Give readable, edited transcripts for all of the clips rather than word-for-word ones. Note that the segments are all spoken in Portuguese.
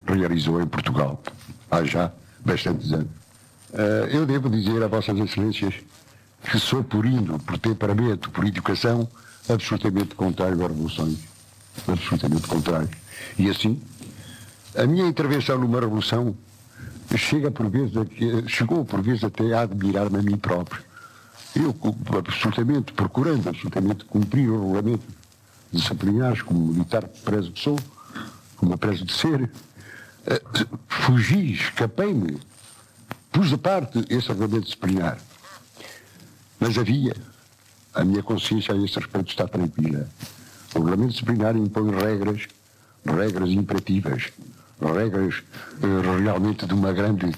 realizou em Portugal, há já bastantes anos. Eu devo dizer a Vossas Excelências que sou por temperamento, por educação, absolutamente contrário às revoluções. Absolutamente contrário. E assim, a minha intervenção numa revolução chegou por vezes até a admirar-me a mim próprio. Eu, procurando absolutamente cumprir o regulamento disciplinares como militar preso que sou, como preso de ser, fugi, escapei-me, pus de parte esse regulamento disciplinar. Mas a minha consciência a esse respeito está tranquila. O regulamento disciplinar impõe regras imperativas, regras realmente de uma grande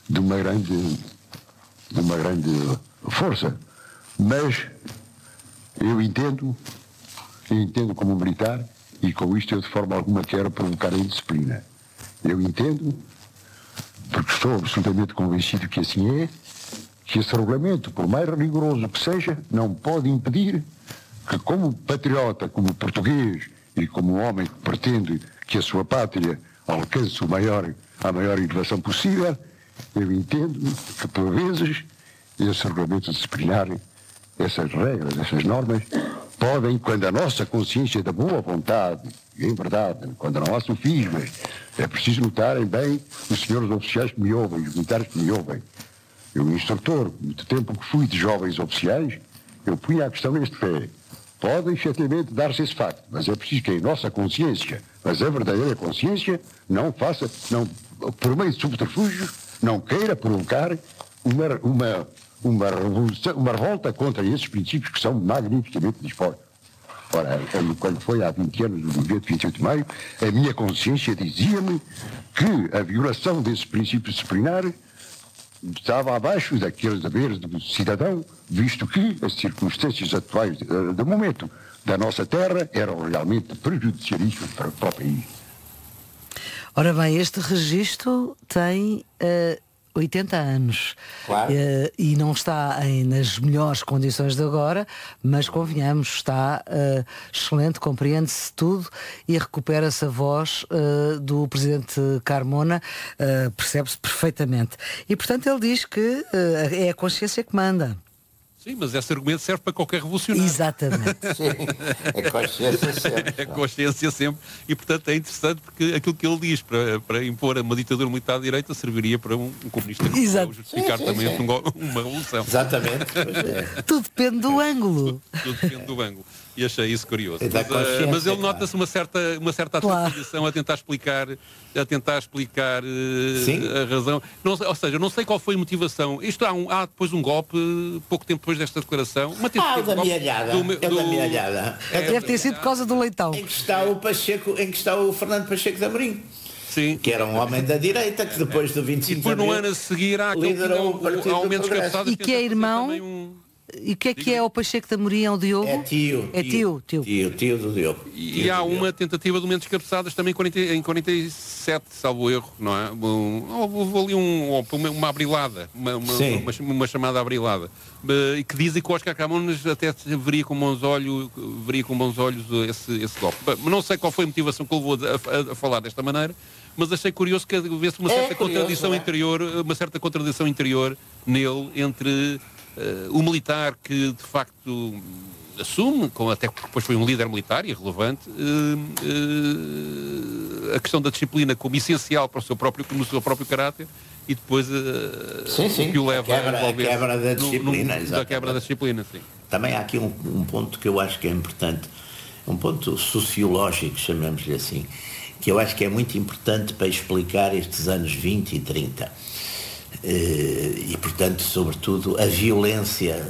força. Mas eu entendo como militar, e com isto eu de forma alguma quero provocar a indisciplina. Eu entendo, porque estou absolutamente convencido que assim é, que esse regulamento, por mais rigoroso que seja, não pode impedir que, como patriota, como português e como homem que pretende que a sua pátria alcance a maior elevação possível, eu entendo que, por vezes, esse regulamento disciplinar, essas regras, essas normas, podem, quando a nossa consciência da boa vontade, e em verdade, quando não há sofismas, é preciso notarem bem os senhores oficiais que me ouvem, os militares que me ouvem. Eu, instrutor, muito tempo que fui de jovens oficiais, eu punha a questão neste pé. Pode, efetivamente, dar-se esse facto, mas é preciso que a nossa consciência, mas a verdadeira consciência, não, por meio de subterfúgios, não queira provocar uma revolução, uma revolta contra esses princípios que são magnificamente dispostos. Ora, quando foi há 20 anos, no dia de 28 de maio, a minha consciência dizia-me que a violação desse princípio disciplinar estava abaixo daqueles deveres do cidadão, visto que as circunstâncias atuais do momento da nossa terra eram realmente prejudicialíssimas para o país. Ora bem, este registro tem 80 anos. Claro. E não está nas melhores condições de agora, mas convenhamos, está excelente, compreende-se tudo e recupera-se a voz do Presidente Carmona, percebe-se perfeitamente. E portanto ele diz que é a consciência que manda. Sim, mas esse argumento serve para qualquer revolucionário. Exatamente. Sim, a consciência sempre. A consciência sempre. E, portanto, é interessante porque aquilo que ele diz para impor uma ditadura militar de direita serviria para um comunista justificar também uma revolução. Exatamente. Tudo depende do ângulo. Tudo depende do ângulo. E achei isso curioso. Mas ele nota-se uma certa atenção a tentar explicar a razão. Ou seja, não sei qual foi a motivação. Há depois um golpe, pouco tempo depois desta declaração. O da Mialhada. Da Mialhada. Deve ter sido por causa do leitão. Em que está o Fernando Pacheco de Amorim. Sim. Que era um homem da direita, que depois do 25 de abril... E depois no ano a seguir há aumentos cabeçados. E que é irmão... E o que é o Pacheco de Amorim? É o Diogo? É tio. É tio do Diogo. E há uma tentativa de aumentos cabeçadas também em 47, salvo erro, não é? Houve ali uma abrilada, uma chamada abrilada. E que dizem que o Oscar Camões até veria com bons olhos esse golpe. Mas não sei qual foi a motivação que o levou a falar desta maneira, mas achei curioso que houvesse uma certa contradição interior nele entre o militar que de facto assume, até porque depois foi um líder militar e relevante, a questão da disciplina como essencial para o seu próprio caráter, e depois o que o leva a quebra da disciplina. Da quebra da disciplina, sim. Também há aqui um ponto que eu acho que é importante, um ponto sociológico, chamemos-lhe assim, que eu acho que é muito importante para explicar estes anos 20 e 30. E portanto, sobretudo, a violência,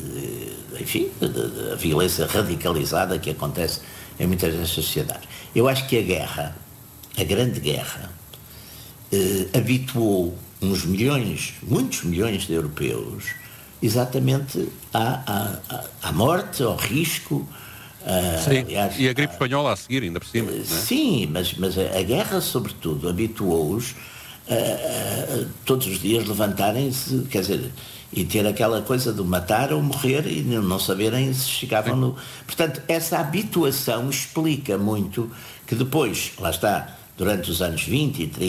a violência radicalizada que acontece em muitas das sociedades. Eu acho que a grande guerra, habituou muitos milhões de europeus, exatamente à morte, ao risco. Aliás, e a gripe espanhola a seguir, ainda por cima. Sim, mas a guerra, sobretudo, habituou-os todos os dias levantarem-se, quer dizer, e ter aquela coisa de matar ou morrer e não saberem se chegavam no... Portanto, essa habituação explica muito que depois, lá está, durante os anos 20 e 30,